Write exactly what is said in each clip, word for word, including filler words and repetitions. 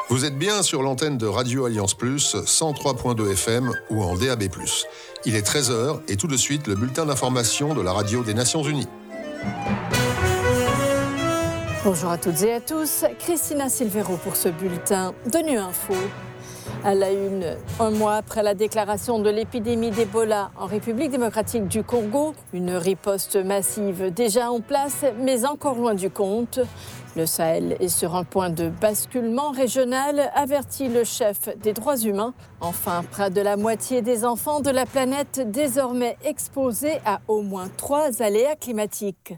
Vous êtes bien sur l'antenne de Radio Alliance Plus, cent trois point deux F M ou en D A B plus. Il est treize heures et tout de suite le bulletin d'information de la radio des Nations Unies. Bonjour à toutes et à tous, Christina Silvero pour ce bulletin de Nu Info. À la une, un mois après la déclaration de l'épidémie d'Ebola en République démocratique du Congo, une riposte massive déjà en place, mais encore loin du compte. Le Sahel est sur un point de basculement régional, avertit le chef des droits humains. Enfin, près de la moitié des enfants de la planète désormais exposés à au moins trois aléas climatiques.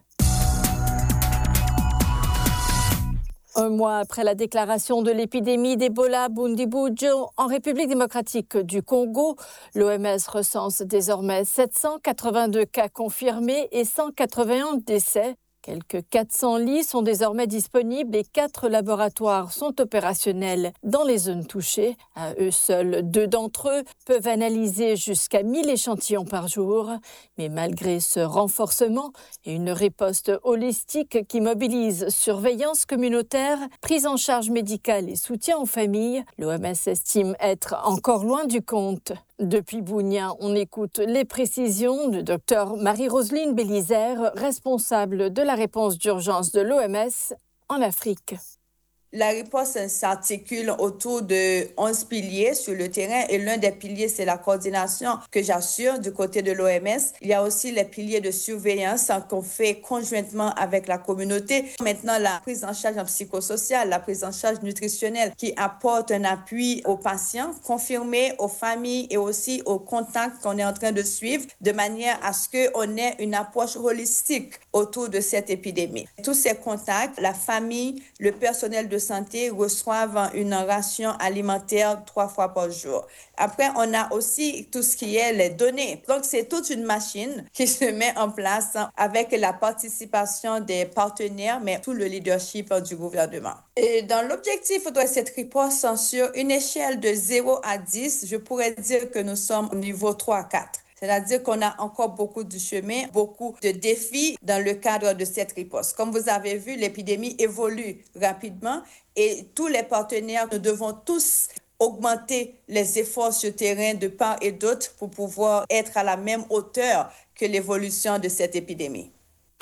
Un mois après la déclaration de l'épidémie d'Ebola Bundibugyo en République démocratique du Congo, l'O M S recense désormais sept cent quatre-vingt-deux cas confirmés et cent quatre-vingt-un décès. Quelques quatre cents lits sont désormais disponibles et quatre laboratoires sont opérationnels dans les zones touchées. À eux seuls, deux d'entre eux peuvent analyser jusqu'à mille échantillons par jour. Mais malgré ce renforcement et une riposte holistique qui mobilise surveillance communautaire, prise en charge médicale et soutien aux familles, l'O M S estime être encore loin du compte. Depuis Bunia, on écoute les précisions du docteur Marie-Roseline Bélisère, responsable de la réponse d'urgence de l'O M S en Afrique. La réponse s'articule autour de onze piliers sur le terrain et l'un des piliers, c'est la coordination que j'assure du côté de l'O M S. Il y a aussi les piliers de surveillance qu'on fait conjointement avec la communauté. Maintenant, la prise en charge psychosociale, la prise en charge nutritionnelle qui apporte un appui aux patients, confirmé aux familles et aussi aux contacts qu'on est en train de suivre de manière à ce qu'on ait une approche holistique autour de cette épidémie. Tous ces contacts, la famille, le personnel de santé reçoivent une ration alimentaire trois fois par jour. Après, on a aussi tout ce qui est les données. Donc, c'est toute une machine qui se met en place avec la participation des partenaires, mais tout le leadership du gouvernement. Et dans l'objectif de cette riposte, sur une échelle de zéro à dix, je pourrais dire que nous sommes au niveau trois à quatre. C'est-à-dire qu'on a encore beaucoup de chemin, beaucoup de défis dans le cadre de cette riposte. Comme vous avez vu, l'épidémie évolue rapidement et tous les partenaires, nous devons tous augmenter les efforts sur le terrain de part et d'autre pour pouvoir être à la même hauteur que l'évolution de cette épidémie.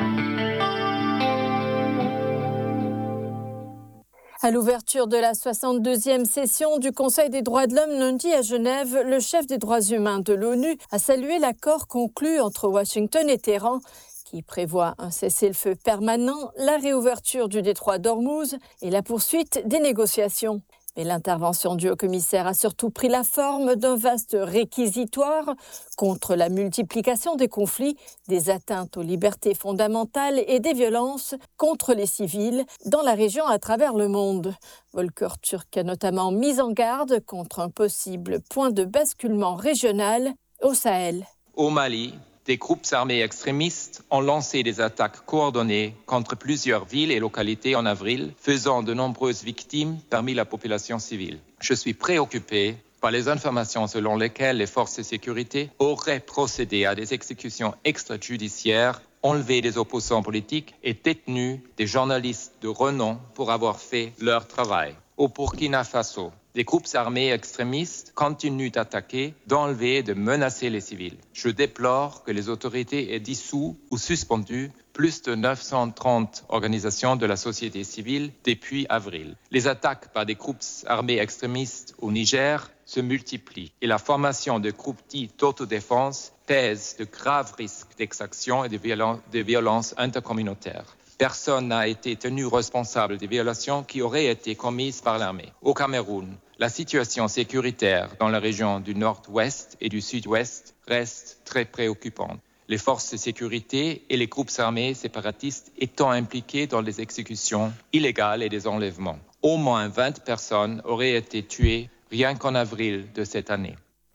À l'ouverture de la soixante-deuxième session du Conseil des droits de l'homme lundi à Genève, le chef des droits humains de l'ONU a salué l'accord conclu entre Washington et Téhéran qui prévoit un cessez-le-feu permanent, la réouverture du détroit d'Ormuz et la poursuite des négociations. Mais l'intervention du haut-commissaire a surtout pris la forme d'un vaste réquisitoire contre la multiplication des conflits, des atteintes aux libertés fondamentales et des violences contre les civils dans la région à travers le monde. Volker Turk a notamment mis en garde contre un possible point de basculement régional au Sahel. Au Mali, des groupes armés extrémistes ont lancé des attaques coordonnées contre plusieurs villes et localités en avril, faisant de nombreuses victimes parmi la population civile. Je suis préoccupé par les informations selon lesquelles les forces de sécurité auraient procédé à des exécutions extrajudiciaires, enlevé des opposants politiques et détenu des journalistes de renom pour avoir fait leur travail. Au Burkina Faso, des groupes armés extrémistes continuent d'attaquer, d'enlever et de menacer les civils. Je déplore que les autorités aient dissous ou suspendu plus de neuf cent trente organisations de la société civile depuis avril. Les attaques par des groupes armés extrémistes au Niger se multiplient et la formation de groupes dits d'autodéfense pèse de graves risques d'exaction et de, violen- de violences intercommunautaires. Personne n'a été tenu responsable des violations qui auraient été commises par l'armée. Au Cameroun, la situation sécuritaire dans la région du nord-ouest et du sud-ouest reste très préoccupante. Les forces de sécurité et les groupes armés séparatistes étant impliqués dans les exécutions illégales et des enlèvements. Au moins vingt personnes auraient été tuées rien qu'en avril de cette année.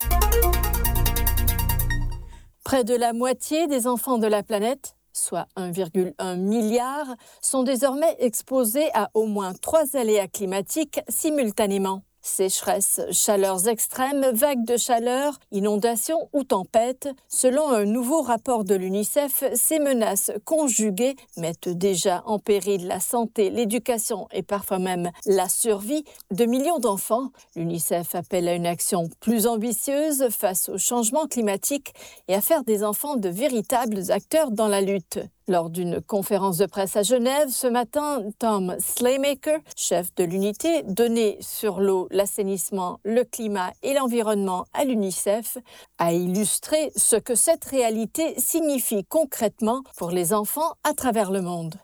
Près de la moitié des enfants de la planète, soit un virgule un milliard, sont désormais exposés à au moins trois aléas climatiques simultanément. Sécheresse, chaleurs extrêmes, vagues de chaleur, inondations ou tempêtes. Selon un nouveau rapport de l'UNICEF, ces menaces conjuguées mettent déjà en péril la santé, l'éducation et parfois même la survie de millions d'enfants. L'UNICEF appelle à une action plus ambitieuse face au changement climatique et à faire des enfants de véritables acteurs dans la lutte. Lors d'une conférence de presse à Genève, ce matin, Tom Slaymaker, chef de l'unité donnée sur l'eau, l'assainissement, le climat et l'environnement à l'UNICEF, a illustré ce que cette réalité signifie concrètement pour les enfants à travers le monde.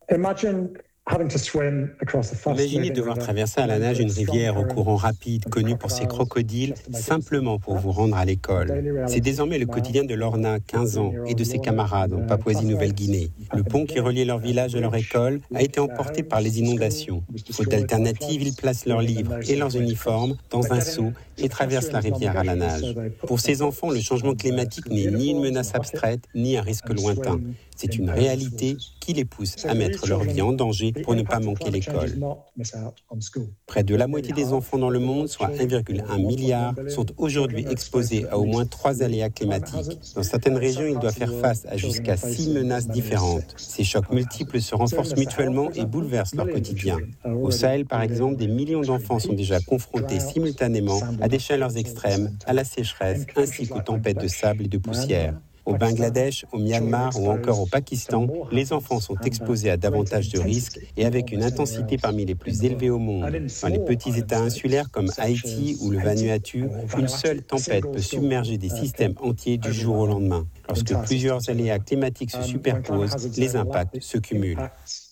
Imaginez devoir traverser à la nage une rivière au courant rapide, connue pour ses crocodiles, simplement pour vous rendre à l'école. C'est désormais le quotidien de Lorna, quinze ans, et de ses camarades en Papouasie-Nouvelle-Guinée. Le pont qui reliait leur village à leur école a été emporté par les inondations. Faute d'alternative, ils placent leurs livres et leurs uniformes dans un seau et traversent la rivière à la nage. Pour ces enfants, le changement climatique n'est ni une menace abstraite, ni un risque lointain. C'est une réalité qui les pousse à mettre leur vie en danger pour ne pas manquer l'école. Près de la moitié des enfants dans le monde, soit un virgule un milliard, sont aujourd'hui exposés à au moins trois aléas climatiques. Dans certaines régions, ils doivent faire face à jusqu'à six menaces différentes. Ces chocs multiples se renforcent mutuellement et bouleversent leur quotidien. Au Sahel, par exemple, des millions d'enfants sont déjà confrontés simultanément à des chaleurs extrêmes, à la sécheresse, ainsi qu'aux tempêtes de sable et de poussière. Au Bangladesh, au Myanmar ou encore au Pakistan, les enfants sont exposés à davantage de risques et avec une intensité parmi les plus élevées au monde. Dans les petits États insulaires comme Haïti ou le Vanuatu, une seule tempête peut submerger des systèmes entiers du jour au lendemain. Lorsque plusieurs aléas climatiques se superposent, les impacts se cumulent.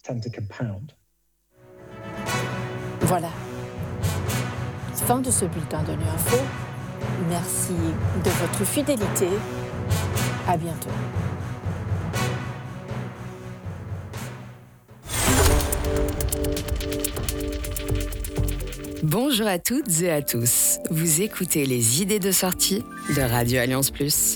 Voilà. Fin de ce bulletin de Nu Info. Merci de votre fidélité. À bientôt. Bonjour à toutes et à tous. Vous écoutez les idées de sortie de Radio Alliance Plus.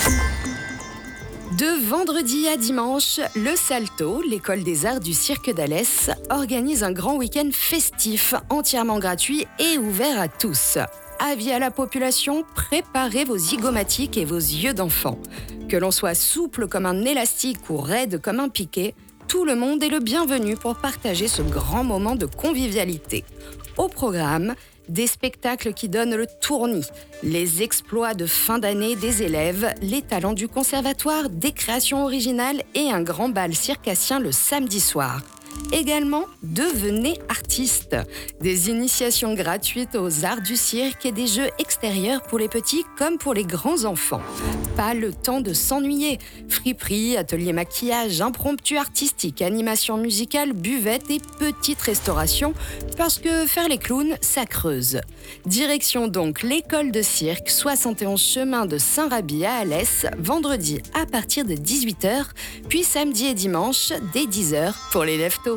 De vendredi à dimanche, le Salto, l'école des arts du cirque d'Alès, organise un grand week-end festif, entièrement gratuit et ouvert à tous. Avis à la population, préparez vos zygomatiques et vos yeux d'enfant. Que l'on soit souple comme un élastique ou raide comme un piquet, tout le monde est le bienvenu pour partager ce grand moment de convivialité. Au programme, des spectacles qui donnent le tournis, les exploits de fin d'année des élèves, les talents du conservatoire, des créations originales et un grand bal circassien le samedi soir. Également, devenez artiste. Des initiations gratuites aux arts du cirque et des jeux extérieurs pour les petits comme pour les grands enfants. Pas le temps de s'ennuyer. Friperie, atelier maquillage, impromptu artistique, animation musicale, buvette et petite restauration, parce que faire les clowns, ça creuse. Direction donc l'école de cirque, soixante et onze chemin de Saint-Raby à Alès, vendredi à partir de dix-huit heures, puis samedi et dimanche dès dix heures pour les lève-tôt.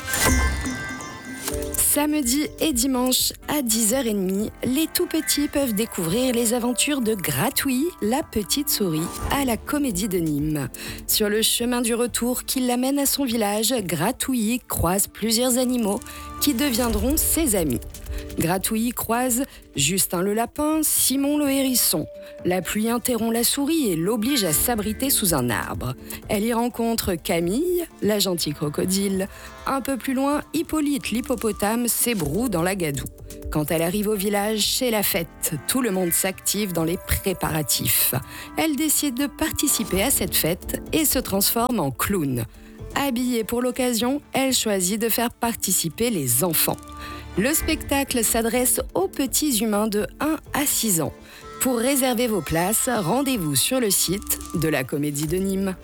Samedi et dimanche à dix heures trente, les tout-petits peuvent découvrir les aventures de Gratouille, la petite souris, à la Comédie de Nîmes. Sur le chemin du retour qui l'amène à son village, Gratouille croise plusieurs animaux qui deviendront ses amis. Gratouille croise Justin le lapin, Simon le hérisson. La pluie interrompt la souris et l'oblige à s'abriter sous un arbre. Elle y rencontre Camille, la gentille crocodile. Un peu plus loin, Hippolyte l'hippopotame s'ébroue dans la gadoue. Quand elle arrive au village, c'est la fête. Tout le monde s'active dans les préparatifs. Elle décide de participer à cette fête et se transforme en clown. Habillée pour l'occasion, elle choisit de faire participer les enfants. Le spectacle s'adresse aux petits humains de un à six ans. Pour réserver vos places, rendez-vous sur le site de la Comédie de Nîmes.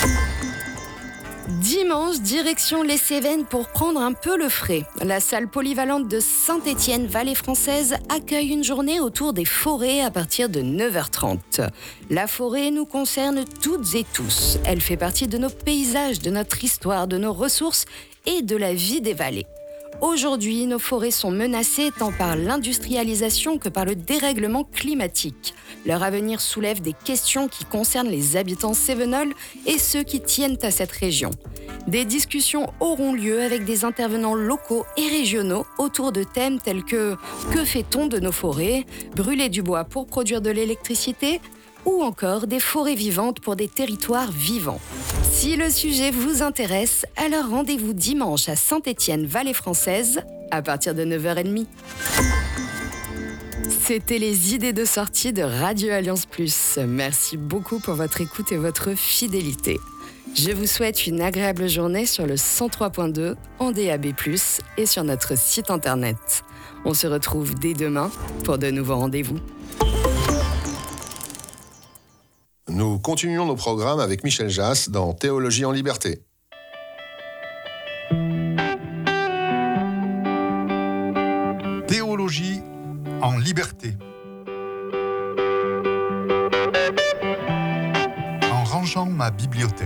Dimanche, direction les Cévennes pour prendre un peu le frais. La salle polyvalente de Saint-Étienne, Vallée Française, accueille une journée autour des forêts à partir de neuf heures trente. La forêt nous concerne toutes et tous. Elle fait partie de nos paysages, de notre histoire, de nos ressources et de la vie des vallées. Aujourd'hui, nos forêts sont menacées tant par l'industrialisation que par le dérèglement climatique. Leur avenir soulève des questions qui concernent les habitants cévenols et ceux qui tiennent à cette région. Des discussions auront lieu avec des intervenants locaux et régionaux autour de thèmes tels que « Que fait-on de nos forêts ? Brûler du bois pour produire de l'électricité ?» ou encore des forêts vivantes pour des territoires vivants. Si le sujet vous intéresse, alors rendez-vous dimanche à Saint-Étienne, Vallée Française, à partir de neuf heures trente. C'était les idées de sortie de Radio Alliance Plus. Merci beaucoup pour votre écoute et votre fidélité. Je vous souhaite une agréable journée sur le cent trois point deux, en D A B plus, et sur notre site internet. On se retrouve dès demain pour de nouveaux rendez-vous. Nous continuons nos programmes avec Michel Jass dans Théologie en liberté. Théologie en liberté. En rangeant ma bibliothèque.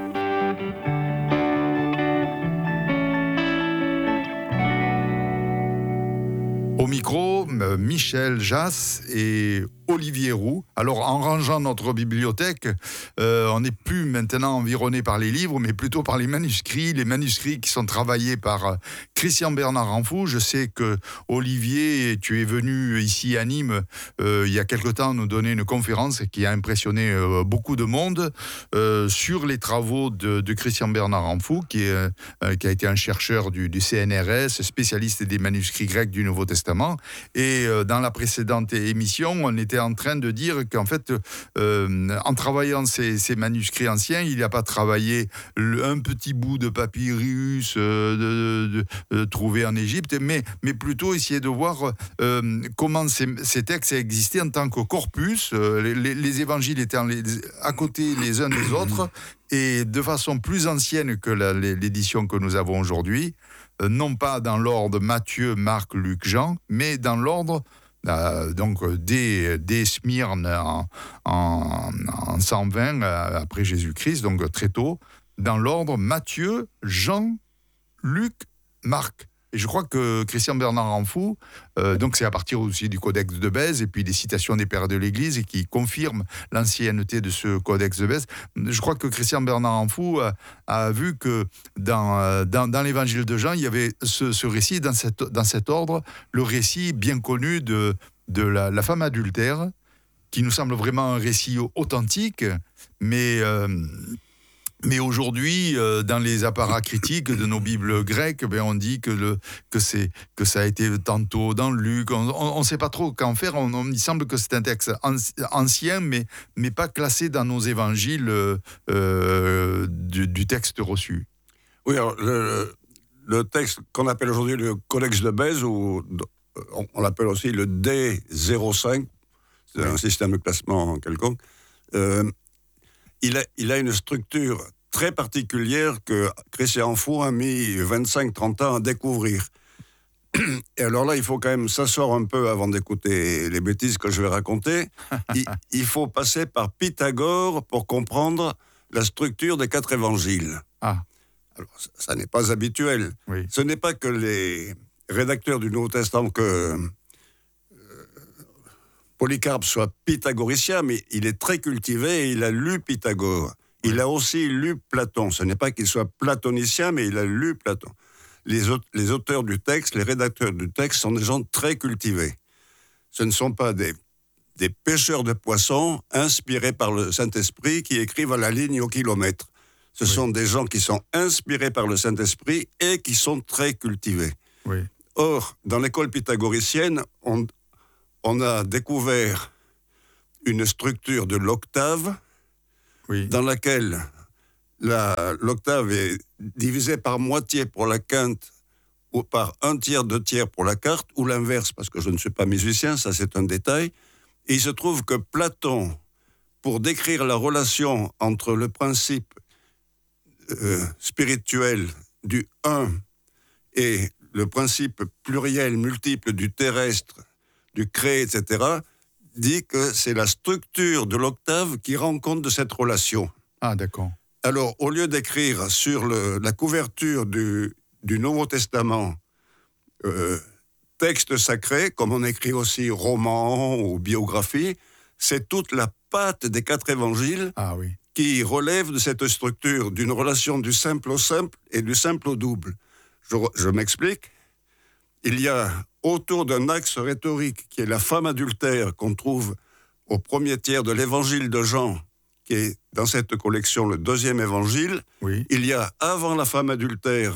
Au micro, Michel Jass et Olivier Roux. Alors, en rangeant notre bibliothèque, euh, on n'est plus maintenant environné par les livres, mais plutôt par les manuscrits, les manuscrits qui sont travaillés par euh, Christian Bernard Ranfou. Je sais que, Olivier, tu es venu ici à Nîmes euh, il y a quelque temps nous donner une conférence qui a impressionné euh, beaucoup de monde euh, sur les travaux de, de Christian Bernard Ranfou, qui, est, euh, qui a été un chercheur du, du C N R S, spécialiste des manuscrits grecs du Nouveau Testament. Et euh, dans la précédente émission, on était en train de dire qu'en fait, euh, en travaillant ces, ces manuscrits anciens, il n'a pas travaillé le, un petit bout de papyrus euh, de, de, de, trouvé en Égypte, mais, mais plutôt essayer de voir euh, comment ces, ces textes existaient en tant que corpus. Euh, les, les évangiles étant les, à côté les uns des autres, et de façon plus ancienne que la, l'édition que nous avons aujourd'hui, euh, non pas dans l'ordre Matthieu, Marc, Luc, Jean, mais dans l'ordre Euh, donc dès, dès Smyrne en, en, en cent vingt euh, après Jésus-Christ, donc très tôt, dans l'ordre Matthieu, Jean, Luc, Marc. Et je crois que Christian Bernard Ranfou, euh, donc c'est à partir aussi du Codex de Bèze et puis des citations des pères de l'Église et qui confirment l'ancienneté de ce Codex de Bèze. Je crois que Christian Bernard Ranfou a, a vu que dans, dans, dans l'Évangile de Jean, il y avait ce, ce récit, dans, cette, dans cet ordre, le récit bien connu de, de la, la femme adultère, qui nous semble vraiment un récit authentique, mais... Euh, Mais aujourd'hui, euh, dans les apparats critiques de nos Bibles grecques, ben on dit que, le, que, c'est, que ça a été tantôt dans Luc. On ne sait pas trop qu'en faire. On, on, il semble que c'est un texte ancien, mais, mais pas classé dans nos évangiles euh, du, du texte reçu. Oui, alors le, le texte qu'on appelle aujourd'hui le Codex de Bèze, ou on, on l'appelle aussi le D zéro cinq, c'est oui. un système de classement quelconque, euh, Il a, il a une structure très particulière que Christian Ranfou a mis vingt-cinq trente ans à découvrir. Et alors là, il faut quand même s'asseoir un peu avant d'écouter les bêtises que je vais raconter. il, il faut passer par Pythagore pour comprendre la structure des quatre évangiles. Ah. Alors, ça, ça n'est pas habituel. Oui. Ce n'est pas que les rédacteurs du Nouveau Testament, que Polycarpe soit pythagoricien, mais il est très cultivé et il a lu Pythagore. Il a aussi lu Platon. Ce n'est pas qu'il soit platonicien, mais il a lu Platon. Les, aut- les auteurs du texte, les rédacteurs du texte sont des gens très cultivés. Ce ne sont pas des, des pêcheurs de poissons inspirés par le Saint-Esprit qui écrivent à la ligne au kilomètre. Ce oui. sont des gens qui sont inspirés par le Saint-Esprit et qui sont très cultivés. Oui. Or, dans l'école pythagoricienne, on... on a découvert une structure de l'octave oui. dans laquelle la, l'octave est divisée par moitié pour la quinte ou par un tiers, deux tiers pour la quarte, ou l'inverse, parce que je ne suis pas musicien, ça c'est un détail. Et il se trouve que Platon, pour décrire la relation entre le principe euh, spirituel du un et le principe pluriel, multiple du terrestre, du créé, et cetera, dit que c'est la structure de l'octave qui rend compte de cette relation. Ah, d'accord. Alors, au lieu d'écrire sur le, la couverture du, du Nouveau Testament euh, texte sacré, comme on écrit aussi roman ou biographie, c'est toute la patte des quatre évangiles ah, oui. qui relève de cette structure d'une relation du simple au simple et du simple au double. Je, je m'explique. Il y a autour d'un axe rhétorique qui est la femme adultère qu'on trouve au premier tiers de l'évangile de Jean, qui est dans cette collection le deuxième évangile. Oui. Il y a avant la femme adultère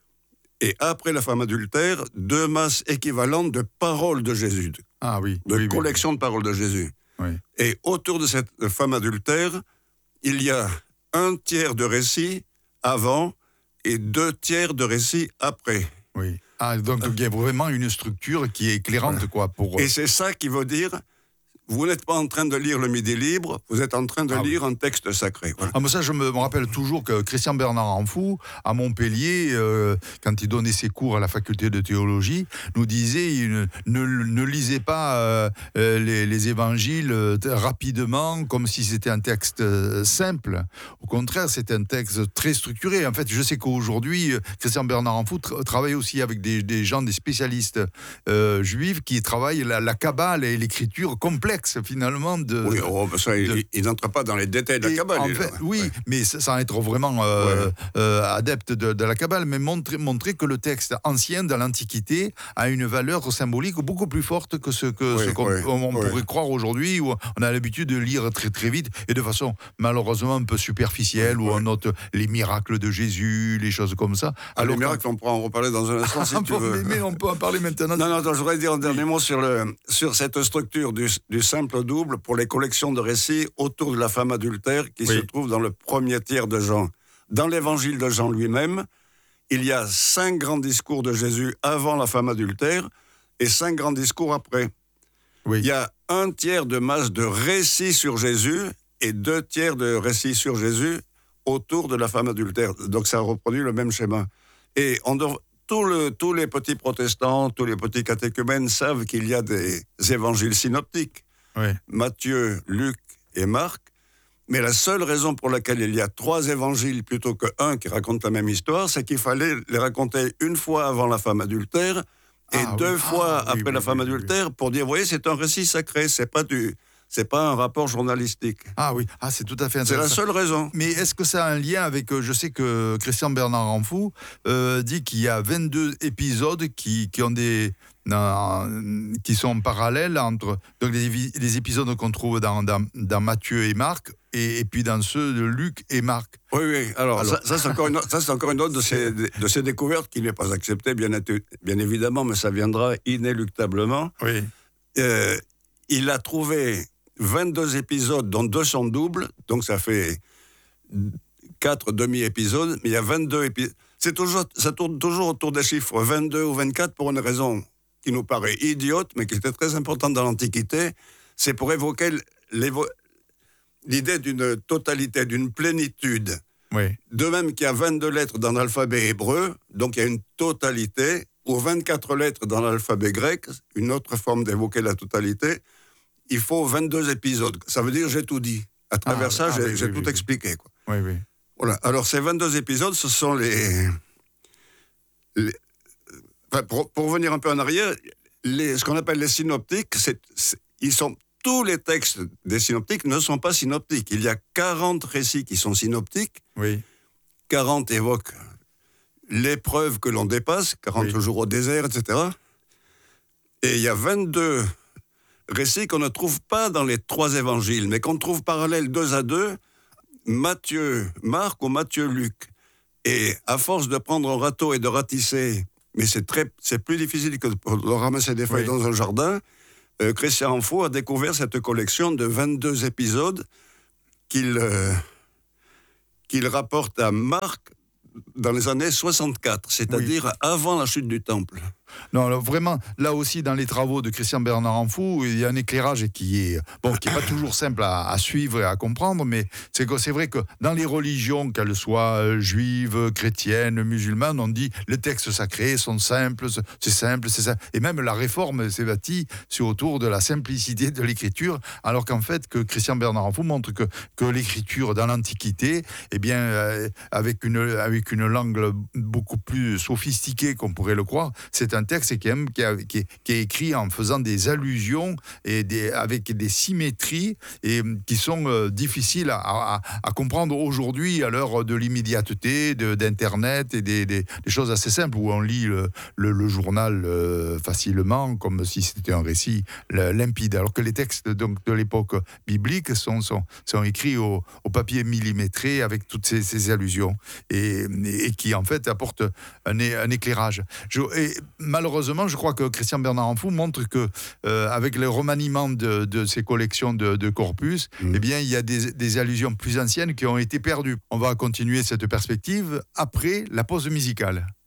et après la femme adultère deux masses équivalentes de paroles de Jésus, ah, oui. de oui, collection oui. de paroles de Jésus. Oui. Et autour de cette femme adultère, il y a un tiers de récit avant et deux tiers de récit après. Oui. Ah, donc il y a vraiment une structure qui est éclairante, voilà. quoi. Pour... Et c'est ça qui veut dire, vous n'êtes pas en train de lire le Midi Libre, vous êtes en train de ah, lire oui. un texte sacré. Voilà. Ah, mais ça, je me, me rappelle toujours que Christian Bernard Ranfou, à Montpellier, euh, quand il donnait ses cours à la faculté de théologie, nous disait il, ne, ne lisez pas euh, les, les évangiles euh, rapidement, comme si c'était un texte euh, simple. Au contraire, c'est un texte très structuré. En fait, je sais qu'aujourd'hui, Christian Bernard Ranfou tra- travaille aussi avec des, des gens, des spécialistes euh, juifs qui travaillent la, la Kabbale et l'écriture complexe. Finalement de, oui, oh, ça, de, il, il n'entre pas dans les détails de la Kabbale. En fait, oui, ouais. mais sans être vraiment euh, ouais. euh, adepte de, de la Kabbale, mais montrer, montrer que le texte ancien de l'Antiquité a une valeur symbolique beaucoup plus forte que ce, que, oui, ce qu'on oui, on oui. pourrait croire aujourd'hui, où on a l'habitude de lire très très vite et de façon malheureusement un peu superficielle, où on note les miracles de Jésus, les choses comme ça. Ah, Alors les miracles, on pourra en reparler dans un instant si tu veux. Mais, mais on peut en parler maintenant. Non, non, non je voudrais dire un dernier mot sur, le, sur cette structure du, du simple double pour les collections de récits autour de la femme adultère qui oui. se trouve dans le premier tiers de Jean. Dans l'évangile de Jean lui-même, il y a cinq grands discours de Jésus avant la femme adultère et cinq grands discours après. Oui. Il y a un tiers de masse de récits sur Jésus et deux tiers de récits sur Jésus autour de la femme adultère. Donc ça reproduit le même schéma. Et on devrait... Tout le, tous les petits protestants, tous les petits catéchumènes savent qu'il y a des évangiles synoptiques. Oui. Matthieu, Luc et Marc. Mais la seule raison pour laquelle il y a trois évangiles plutôt qu'un qui raconte la même histoire, c'est qu'il fallait les raconter une fois avant la femme adultère et ah, deux oui. fois ah, après oui, la oui, femme oui, adultère oui. pour dire, vous voyez, c'est un récit sacré, c'est pas du... C'est pas un rapport journalistique. Ah oui, ah, c'est tout à fait intéressant. C'est la seule raison. Mais est-ce que ça a un lien avec... Je sais que Christian Bernard Ranfou euh, dit qu'il y a vingt-deux épisodes qui, qui, ont des, dans, qui sont parallèles entre donc les, les épisodes qu'on trouve dans, dans, dans Matthieu et Marc et, et puis dans ceux de Luc et Marc. Oui, oui. Alors, Alors. Ça, ça, c'est encore une, ça, c'est encore une autre de ces, de ces découvertes qui n'est pas acceptée, bien, bien évidemment, mais ça viendra inéluctablement. Oui. Euh, il a trouvé... vingt-deux épisodes, dont deux sont doubles, donc ça fait quatre demi-épisodes, mais il y a vingt-deux épisodes. C'est toujours, ça tourne toujours autour des chiffres vingt-deux ou vingt-quatre pour une raison qui nous paraît idiote, mais qui était très importante dans l'Antiquité. C'est pour évoquer l'idée d'une totalité, d'une plénitude. Oui. De même qu'il y a vingt-deux lettres dans l'alphabet hébreu, donc il y a une totalité, ou vingt-quatre lettres dans l'alphabet grec, une autre forme d'évoquer la totalité. Il faut vingt-deux épisodes. Ça veut dire j'ai tout dit. À travers ah, ça, ah, j'ai, oui, j'ai oui, tout oui, expliqué. Quoi. Oui, oui. Voilà. Alors, ces vingt-deux épisodes, ce sont les... les... Enfin, pour, pour revenir un peu en arrière, les, ce qu'on appelle les synoptiques, c'est, c'est, ils sont... tous les textes des synoptiques ne sont pas synoptiques. Il y a quarante récits qui sont synoptiques. Oui. quarante évoquent l'épreuve que l'on dépasse, quarante oui. jours au désert, et cetera. Et il y a vingt-deux... récits qu'on ne trouve pas dans les trois évangiles, mais qu'on trouve parallèles deux à deux, Matthieu, Marc ou Matthieu, Luc. Et à force de prendre un râteau et de ratisser, mais c'est, très, c'est plus difficile que de ramasser des feuilles oui. dans un jardin, euh, Christian Ranfou a découvert cette collection de vingt-deux épisodes qu'il, euh, qu'il rapporte à Marc dans les années soixante-quatre, c'est-à-dire oui. avant la chute du Temple. Non, alors vraiment, là aussi, dans les travaux de Christian Bernard Ranfou, il y a un éclairage qui est, bon, qui est pas toujours simple à, à suivre et à comprendre, mais c'est, que, c'est vrai que dans les religions, qu'elles soient euh, juives, chrétiennes, musulmanes, on dit les textes sacrés sont simples, c'est simple, c'est simple. Et même la réforme s'est bâtie sur autour de la simplicité de l'écriture, alors qu'en fait, que Christian Bernard Ranfou montre que, que l'écriture dans l'Antiquité, eh bien, euh, avec, une, avec une langue beaucoup plus sophistiquée qu'on pourrait le croire, c'est un texte qui est, qui, a, qui, est, qui est écrit en faisant des allusions et des, avec des symétries et qui sont euh, difficiles à, à, à comprendre aujourd'hui à l'heure de l'immédiateté, de, d'Internet et des, des, des choses assez simples où on lit le, le, le journal euh, facilement comme si c'était un récit limpide. Alors que les textes donc, de l'époque biblique sont, sont, sont écrits au, au papier millimétré avec toutes ces, ces allusions et, et, et qui en fait apportent un, un éclairage. Je, et malheureusement, je crois que Christian Bernard Amfou montre que euh, avec le remaniement de, de ces collections de, de corpus, mmh. eh bien, il y a des, des allusions plus anciennes qui ont été perdues. On va continuer cette perspective après la pause musicale.